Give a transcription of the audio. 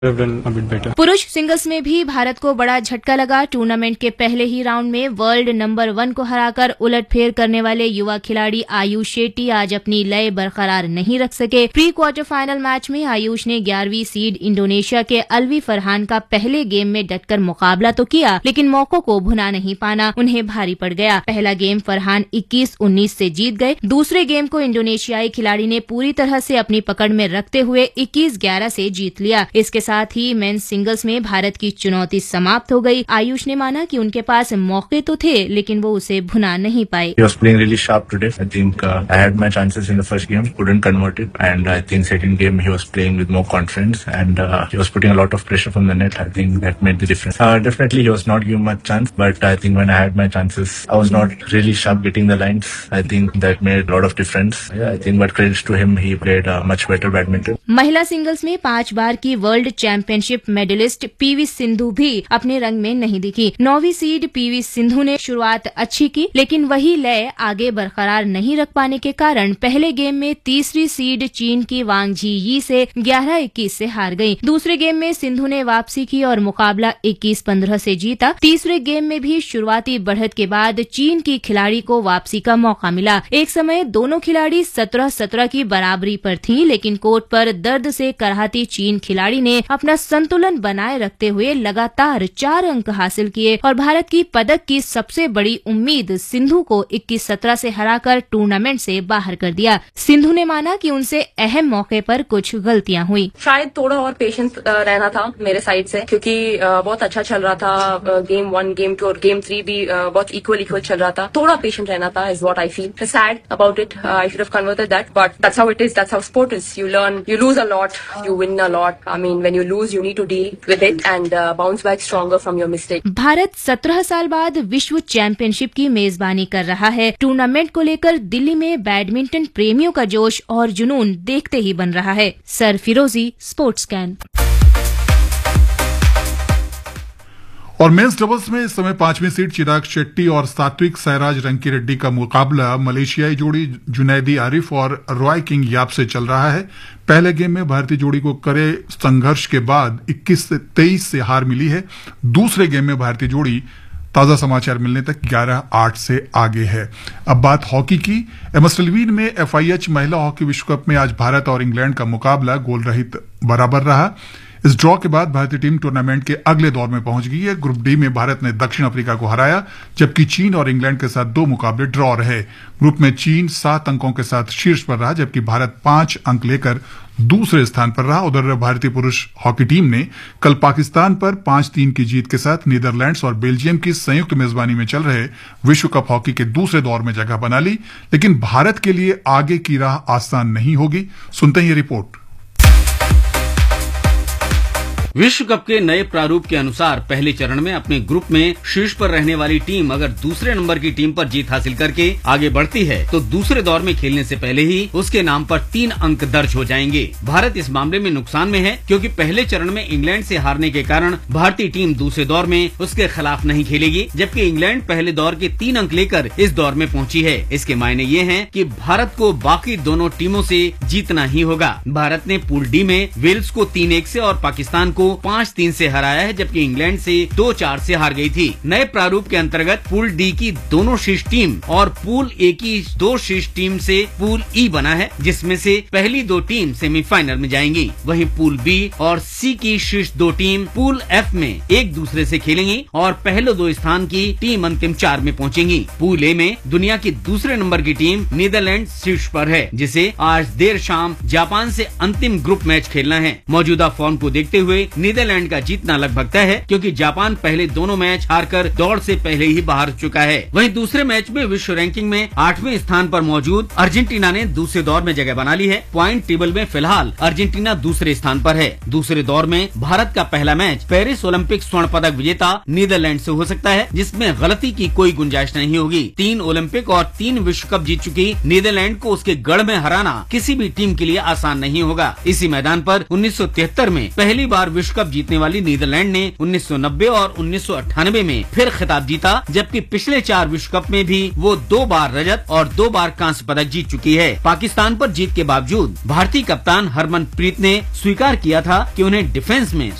पुरुष सिंगल्स में भी भारत को बड़ा झटका लगा। टूर्नामेंट के पहले ही राउंड में वर्ल्ड नंबर 1 को हराकर उलटफेर करने वाले युवा खिलाड़ी आयुष शेट्टी आज अपनी लय बरकरार नहीं रख सके। प्री क्वार्टर फाइनल मैच में आयुष ने 11वीं सीड इंडोनेशिया के अलवी फरहान का पहले गेम में डटकर मुकाबला तो किया, लेकिन मौकों को भुना नहीं पाना उन्हें भारी पड़ गया। पहला गेम फरहान 21-19 से जीत गए। दूसरे गेम को इंडोनेशियाई खिलाड़ी ने पूरी तरह से अपनी पकड़ में रखते हुए 21-11 से जीत लिया। इसके साथ ही मेंस सिंगल्स में भारत की चुनौती समाप्त हो गई। आयुष ने माना कि उनके पास मौके तो थे, लेकिन वो उसे भुना नहीं पाए। He was playing really sharp today. I think I had my chances in the first game, couldn't convert it, and I think second game he was playing with more confidence and he was putting a lot of pressure from the net. I think that made the difference. Definitely he was not given much chance, but I think when I had my chances, I was not really sharp getting the lines. I think that made a lot of difference. Yeah, I think but credits to him, he played much better badminton. महिला singles में 5 बार की world championship medallist PV Sindhu भी अपने रंग में नहीं दिखी। 9वीं seed PV Sindhu ने शुरुआत अच्छी की, लेकिन वही लय आगे बरकरार नहीं रख पाने के कारण पहले गेम में तीसरी सीड चीन की वांग जी यी से 11-21 से हार गई। दूसरे गेम में सिंधु ने वापसी की और मुकाबला 21-15 से जीता। तीसरे गेम में भी शुरुआती बढ़त के बाद चीन की खिलाड़ी को वापसी का मौका मिला। एक समय दोनों खिलाड़ी 17-17 की बराबरी पर थीं, लेकिन कोर्ट पर दर्द से कराहती चीन खिलाड़ी ने अपना संतुलन बनाए रखते हुए लगातार 4 अंक हासिल किए और भारत की पदक की सबसे बड़ी उम्मीद सिंधु को 21-17 से हराकर टूर्नामेंट से बाहर कर दिया। सिंधु ने माना कि उनसे अहम मौके पर कुछ गलतियां हुई। शायद थोड़ा और पेशेंस रहना था मेरे साइड से, क्योंकि बहुत अच्छा चल रहा था। गेम 1, गेम 2 और गेम 3 भी बहुत इक्वल चल रहा था। थोड़ा पेशेंट रहना था is what I feel. Sad about it. I should have converted that, but that's how it is, that's how sport is. You learn, you lose a lot, you win a lot. I mean, when you lose, you need to deal with it and bounce back stronger from your mistake. Bharat 17 साल बाद विश्व championship की मेजबानी कर रहा है। Tournament को लेकर दिल्ली में बैडमिंटन प्रेमियों का जोश और जुनून देखते ही बन रहा है। सर फिरोजी, स्पोर्ट्स कैन। और मेंस डबल्स में इस समय 5वीं सीड चिराग शेट्टी और सात्विक साईराज रंकीरेड्डी का मुकाबला मलेशियाई जोड़ी जुनैदी आरिफ और रॉय किंग याप से चल रहा है। पहले गेम में भारतीय जोड़ी को कड़े संघर्ष के बाद 21-23 से हार मिली है। दूसरे गेम में भारतीय जोड़ी ताजा समाचार मिलने तक 11-8 से आगे है। अब बात हॉकी की। एमएस टेलीविजन में FIH महिला हॉकी विश्व कप में आज भारत और इंग्लैंड का मुकाबला गोल रहित बराबर रहा। इस ड्रॉ के बाद भारतीय टीम टूर्नामेंट के अगले दौर में पहुंच गई है। ग्रुप डी में भारत ने दक्षिण अफ्रीका को हराया, जबकि चीन और इंग्लैंड के साथ 2 मुकाबले ड्रॉ रहे। ग्रुप में चीन 7 अंकों के साथ शीर्ष पर रहा, जबकि भारत 5 अंक लेकर दूसरे स्थान पर रहा। उधर भारतीय पुरुष हॉकी टीम ने कल पाकिस्तान पर 5-3 की जीत के साथ नीदरलैंड्स और बेल्जियम की संयुक्त मेजबानी में चल रहे विश्व कप हॉकी के दूसरे दौर में जगह बना ली। लेकिन भारत के लिए आगे की राह आसान नहीं होगी। सुनते हैं ये रिपोर्ट। विश्व कप के नए प्रारूप के अनुसार पहले चरण में अपने ग्रुप में शीर्ष पर रहने वाली टीम अगर दूसरे नंबर की टीम पर जीत हासिल करके आगे बढ़ती है तो दूसरे दौर में खेलने से पहले ही उसके नाम पर 3 अंक दर्ज हो जाएंगे। भारत इस मामले में नुकसान में है, क्योंकि पहले चरण में इंग्लैंड से हारने के कारण भारतीय टीम दूसरे दौर में उसके खिलाफ नहीं खेलेगी, जबकि इंग्लैंड पहले दौर के 3 अंक लेकर इस दौर में पहुंची है। इसके मायने ये हैं कि भारत को बाकी दोनों टीमों से जीतना ही होगा। भारत ने पूल डी में वेल्स को 3-1 से और पाकिस्तान को 5-3 से हराया है, जबकि इंग्लैंड से 2-4 से हार गई थी। नए प्रारूप के अंतर्गत पूल डी की दोनों शीर्ष टीम और पूल ए की 2 शीर्ष टीम से पूल ई बना है, जिसमें से पहली 2 टीम सेमीफाइनल में जाएंगी। वहीं पूल बी और सी की शीर्ष 2 टीम पूल एफ में एक दूसरे से खेलेंगी और पहले 2 स्थान की टीम अंतिम 4 में पहुंचेंगी। पूल ए में दुनिया की दूसरे नंबर की टीम नीदरलैंड शीर्ष पर है, जिसे आज देर शाम जापान से अंतिम ग्रुप मैच खेलना है। मौजूदा फॉर्म को देखते हुए नीदरलैंड का जीतना लगभग तय है, क्योंकि जापान पहले दोनों मैच हारकर दौड़ से पहले ही बाहर हो चुका है। वहीं दूसरे मैच में विश्व रैंकिंग में 8वें स्थान पर मौजूद अर्जेंटीना ने दूसरे दौर में जगह बना ली है। पॉइंट टेबल में फिलहाल अर्जेंटीना दूसरे स्थान पर है। दूसरे दौर में भारत का पहला मैच पेरिस ओलंपिक स्वर्ण पदक विजेता नीदरलैंड से हो सकता है, जिसमें गलती की कोई गुंजाइश नहीं होगी। 3 ओलंपिक और 3 विश्व कप जीत चुकी नीदरलैंड को उसके गढ़ में हराना किसी भी टीम के लिए आसान नहीं होगा। इसी मैदान पर 1973 में पहली बार विश्व कप जीतने वाली नीदरलैंड ने 1990 और 1998 में फिर खिताब जीता, जबकि पिछले 4 विश्व कप में भी वो 2 बार रजत और 2 बार कांस्य पदक जीत चुकी है। पाकिस्तान पर जीत के बावजूद भारतीय कप्तान हरमनप्रीत ने स्वीकार किया था कि उन्हें डिफेंस में